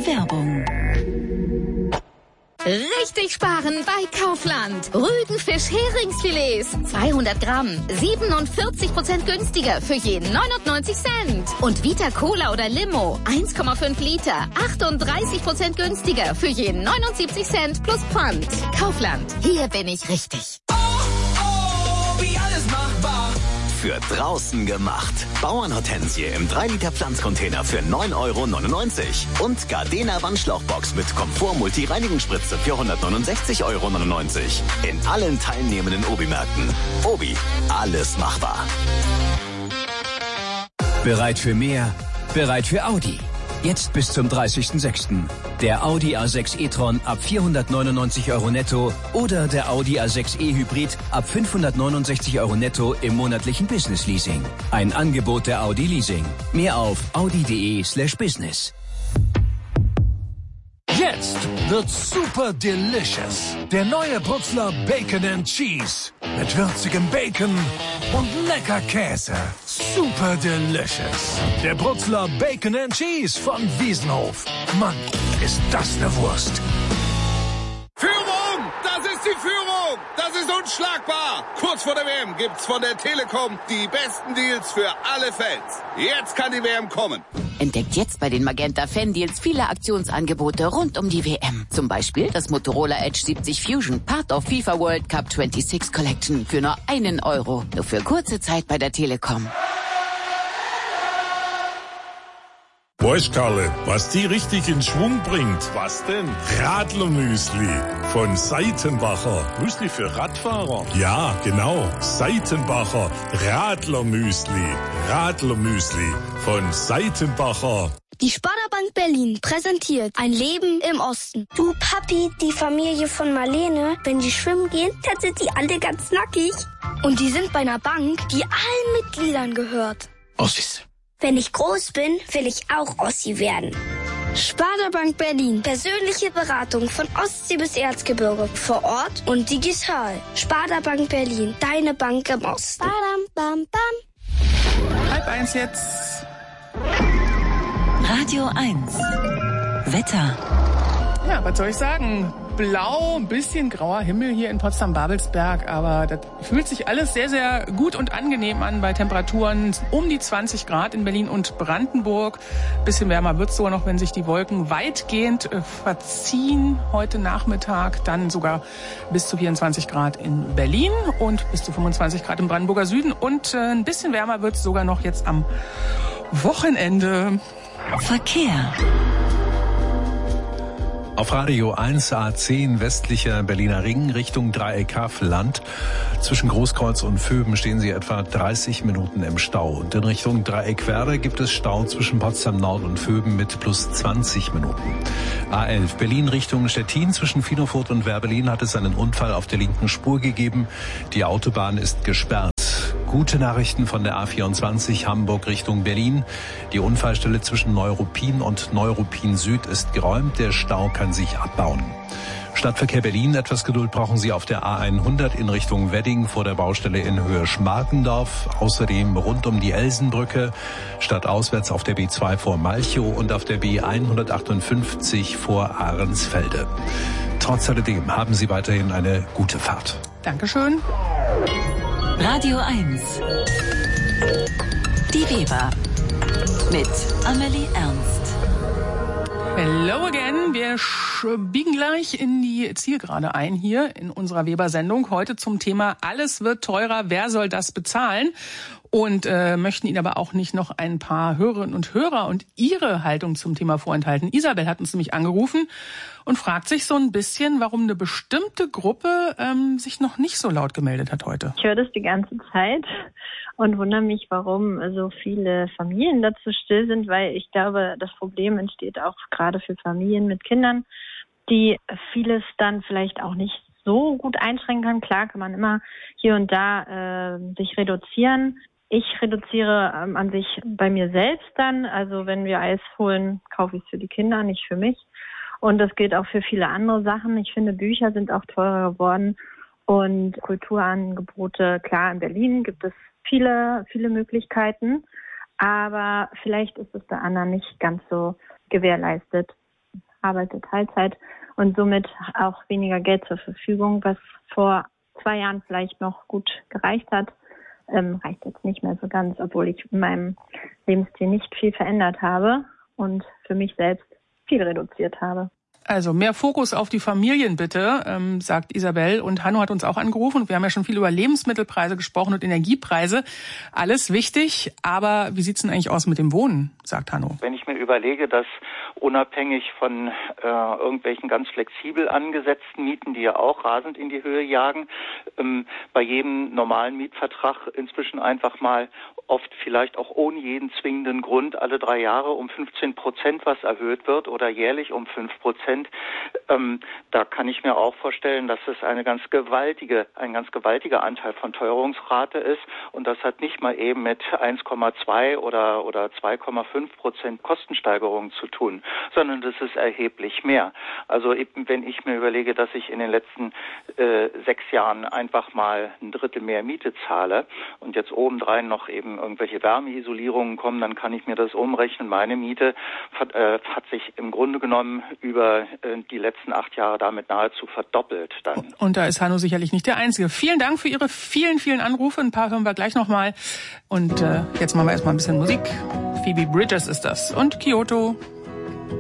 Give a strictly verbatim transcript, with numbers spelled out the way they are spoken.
Werbung. Richtig sparen bei Kaufland. Rügenfisch Heringsfilets. zweihundert Gramm. siebenundvierzig Prozent günstiger für jeden neunundneunzig Cent. Und Vita Cola oder Limo. eins Komma fünf Liter. achtunddreißig Prozent günstiger für jeden neunundsiebzig Cent plus Pfand. Kaufland. Hier bin ich richtig. Oh, oh, wie alles machbar. Für draußen gemacht. Bauernhortensie im drei Liter Pflanzcontainer für neun Euro neunundneunzig. Und Gardena Wandschlauchbox mit Komfort-Multi-Reinigungsspritze für hundertneunundsechzig Euro neunundneunzig. In allen teilnehmenden Obi-Märkten. Obi, alles machbar. Bereit für mehr? Bereit für Audi. Jetzt bis zum dreißigsten sechsten Der Audi A sechs e-tron ab vierhundertneunundneunzig Euro netto oder der Audi A sechs e Hybrid ab fünfhundertneunundsechzig Euro netto im monatlichen Business Leasing. Ein Angebot der Audi Leasing. Mehr auf audi.de slash business. Jetzt wird's super delicious. Der neue Brutzler Bacon and Cheese. Mit würzigem Bacon und lecker Käse. Super delicious. Der Brutzler Bacon and Cheese von Wiesenhof. Mann, ist das eine Wurst. Führung! Das ist die Führung! Das ist unschlagbar! Kurz vor der W M gibt's von der Telekom die besten Deals für alle Fans. Jetzt kann die W M kommen. Entdeckt jetzt bei den Magenta Fan Deals viele Aktionsangebote rund um die W M. Zum Beispiel das Motorola Edge siebzig Fusion, Part of FIFA World Cup sechsundzwanzig Collection für nur einen Euro. Nur für kurze Zeit bei der Telekom. Weißt Karle, was die richtig in Schwung bringt? Was denn? Radlermüsli von Seitenbacher. Müsli für Radfahrer? Ja, genau. Seitenbacher Radlermüsli. Radlermüsli von Seitenbacher. Die Sparda-Bank Berlin präsentiert ein Leben im Osten. Du Papi, die Familie von Marlene, wenn die schwimmen gehen, dann sind die alle ganz nackig. Und die sind bei einer Bank, die allen Mitgliedern gehört. Ossis. Wenn ich groß bin, will ich auch Ossi werden. Sparda-Bank Berlin. Persönliche Beratung von Ostsee bis Erzgebirge. Vor Ort und digital. Sparda-Bank Berlin. Deine Bank im Osten. Badam, bam, bam. Halb eins jetzt. Radio eins. Wetter. Ja, was soll ich sagen? Blau, ein bisschen grauer Himmel hier in Potsdam-Babelsberg, aber das fühlt sich alles sehr, sehr gut und angenehm an bei Temperaturen um die zwanzig Grad in Berlin und Brandenburg. Bisschen wärmer wird's sogar noch, wenn sich die Wolken weitgehend äh, verziehen heute Nachmittag. Dann sogar bis zu vierundzwanzig Grad in Berlin und bis zu fünfundzwanzig Grad im Brandenburger Süden. Und äh, ein bisschen wärmer wird's sogar noch jetzt am Wochenende. Verkehr. Auf Radio eins A zehn westlicher Berliner Ring Richtung Dreieck-Havel-Land. Zwischen Großkreuz und Vöben stehen Sie etwa dreißig Minuten im Stau. Und in Richtung Dreieck-Werder gibt es Stau zwischen Potsdam-Nord und Vöben mit plus zwanzig Minuten. A elf Berlin Richtung Stettin. Zwischen Finofurt und Werbelin hat es einen Unfall auf der linken Spur gegeben. Die Autobahn ist gesperrt. Gute Nachrichten von der A vierundzwanzig Hamburg Richtung Berlin. Die Unfallstelle zwischen Neuruppin und Neuruppin Süd ist geräumt. Der Stau kann sich abbauen. Stadtverkehr Berlin, etwas Geduld brauchen Sie auf der A hundert in Richtung Wedding vor der Baustelle in Höhe Schmarkendorf. Außerdem rund um die Elsenbrücke, stadtauswärts auf der B zwei vor Malchow und auf der B hundertachtundfünfzig vor Ahrensfelde. Trotz alledem haben Sie weiterhin eine gute Fahrt. Dankeschön. Radio eins. Die Weber mit Amelie Ernst. Hello again. Wir biegen gleich in die Zielgerade ein hier in unserer Weber-Sendung. Heute zum Thema Alles wird teurer. Wer soll das bezahlen? Und äh, möchten Ihnen aber auch nicht noch ein paar Hörerinnen und Hörer und ihre Haltung zum Thema vorenthalten. Isabel hat uns nämlich angerufen und fragt sich so ein bisschen, warum eine bestimmte Gruppe ähm, sich noch nicht so laut gemeldet hat heute. Ich höre das die ganze Zeit und wundere mich, warum so viele Familien dazu still sind, weil ich glaube, das Problem entsteht auch gerade für Familien mit Kindern, die vieles dann vielleicht auch nicht so gut einschränken kann. Klar kann man immer hier und da äh, sich reduzieren. Ich reduziere ähm, an sich bei mir selbst dann. Also wenn wir Eis holen, kaufe ich es für die Kinder, nicht für mich. Und das gilt auch für viele andere Sachen. Ich finde, Bücher sind auch teurer geworden. Und Kulturangebote, klar, in Berlin gibt es viele, viele Möglichkeiten. Aber vielleicht ist es bei anderen nicht ganz so gewährleistet. arbeite Teilzeit und somit auch weniger Geld zur Verfügung, was vor zwei Jahren vielleicht noch gut gereicht hat, ähm, reicht jetzt nicht mehr so ganz, obwohl ich in meinem Lebensstil nicht viel verändert habe und für mich selbst viel reduziert habe. Also mehr Fokus auf die Familien bitte, ähm, sagt Isabel. Und Hanno hat uns auch angerufen. Und wir haben ja schon viel über Lebensmittelpreise gesprochen und Energiepreise. Alles wichtig. Aber wie sieht's denn eigentlich aus mit dem Wohnen, sagt Hanno? Wenn ich mir überlege, dass unabhängig von äh, irgendwelchen ganz flexibel angesetzten Mieten, die ja auch rasend in die Höhe jagen, ähm, bei jedem normalen Mietvertrag inzwischen einfach mal oft vielleicht auch ohne jeden zwingenden Grund alle drei Jahre um fünfzehn Prozent was erhöht wird oder jährlich um fünf Prozent. Ähm, da kann ich mir auch vorstellen, dass es eine ganz gewaltige, ein ganz gewaltiger Anteil von Teuerungsrate ist. Und das hat nicht mal eben mit eins Komma zwei oder, oder zwei Komma fünf Prozent Kostensteigerungen zu tun, sondern das ist erheblich mehr. Also eben, wenn ich mir überlege, dass ich in den letzten äh, sechs Jahren einfach mal ein Drittel mehr Miete zahle und jetzt obendrein noch eben irgendwelche Wärmeisolierungen kommen, dann kann ich mir das umrechnen. Meine Miete hat, äh, hat sich im Grunde genommen über äh, die letzten acht Jahre damit nahezu verdoppelt. Dann. Und da ist Hanno sicherlich nicht der Einzige. Vielen Dank für Ihre vielen, vielen Anrufe. Ein paar hören wir gleich nochmal. Und äh, jetzt machen wir erstmal ein bisschen Musik. Phoebe Bridgers ist das. Und Kyoto.